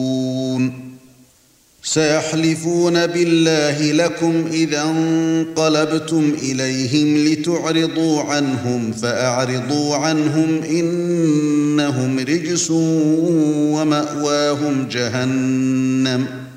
سيحلفون بالله لكم إذا انقلبتم إليهم لتعرضوا عنهم فأعرضوا عنهم إنهم رجس ومأواهم جهنم